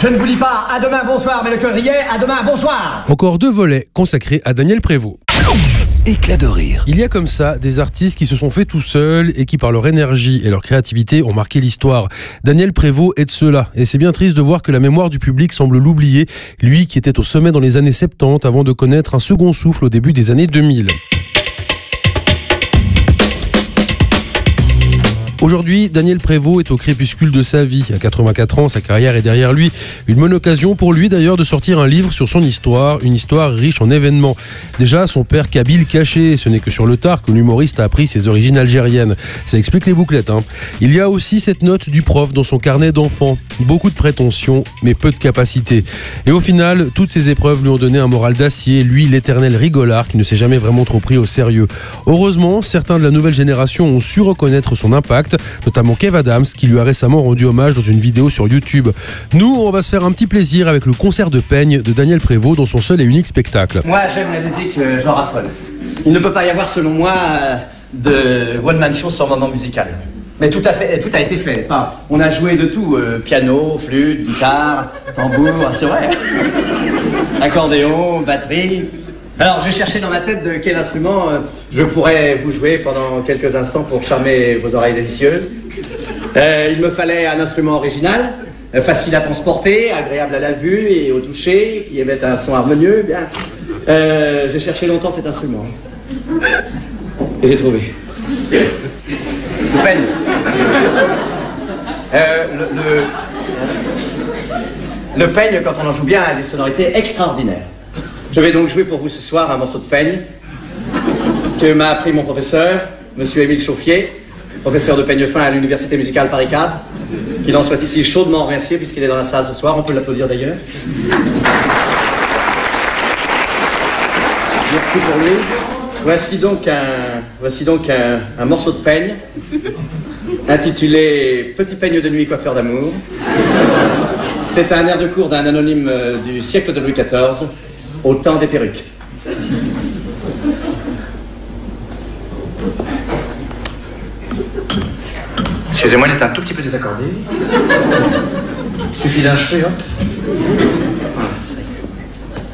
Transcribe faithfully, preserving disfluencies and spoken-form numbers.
Je ne vous dis pas à demain bonsoir, mais le cœur y est, à demain bonsoir. Encore deux volets consacrés à Daniel Prévost. Éclat de rire. Il y a comme ça des artistes qui se sont faits tout seuls et qui par leur énergie et leur créativité ont marqué l'histoire. Daniel Prévost est de ceux-là et c'est bien triste de voir que la mémoire du public semble l'oublier, lui qui était au sommet dans les années soixante-dix avant de connaître un second souffle au début des années deux mille. Aujourd'hui, Daniel Prévost est au crépuscule de sa vie. À quatre-vingt-quatre ans, sa carrière est derrière lui. Une bonne occasion pour lui d'ailleurs de sortir un livre sur son histoire, une histoire riche en événements. Déjà, son père Kabyle caché, ce n'est que sur le tard que l'humoriste a appris ses origines algériennes. Ça explique les bouclettes, hein. Il y a aussi cette note du prof dans son carnet d'enfant. Beaucoup de prétentions, mais peu de capacité. Et au final, toutes ces épreuves lui ont donné un moral d'acier, lui l'éternel rigolard qui ne s'est jamais vraiment trop pris au sérieux. Heureusement, certains de la nouvelle génération ont su reconnaître son impact, notamment Kev Adams qui lui a récemment rendu hommage dans une vidéo sur YouTube. Nous, on va se faire un petit plaisir avec le concert de peigne de Daniel Prévost dans son seul et unique spectacle. Moi, j'aime la musique, euh, j'en raffole. Il ne peut pas y avoir, selon moi, euh, de one-man show sans moment musical. Mais tout a, fait, tout a été fait, n'est-ce pas? On a joué de tout, euh, piano, flûte, guitare, tambour, c'est vrai. Accordéon, batterie. Alors, je cherchais dans ma tête de quel instrument euh, je pourrais vous jouer pendant quelques instants pour charmer vos oreilles délicieuses. Euh, il me fallait un instrument original, euh, facile à transporter, agréable à la vue et au toucher, qui émette un son harmonieux. Bien. Euh, j'ai cherché longtemps cet instrument. Et j'ai trouvé. Le peigne. Euh, le, le, le peigne, quand on en joue bien, a des sonorités extraordinaires. Je vais donc jouer pour vous ce soir un morceau de peigne que m'a appris mon professeur, monsieur Émile Chauffier, professeur de peigne fin à l'Université musicale Paris quatre. Qu'il en soit ici chaudement remercié puisqu'il est dans la salle ce soir. On peut l'applaudir d'ailleurs. Merci pour lui. Voici donc un, voici donc un, un morceau de peigne intitulé Petit peigne de nuit coiffeur d'amour. C'est un air de cour d'un anonyme du siècle de Louis quatorze. Au temps des perruques. Excusez-moi, il est un tout petit peu désaccordé. Il suffit d'un cheveu, hein.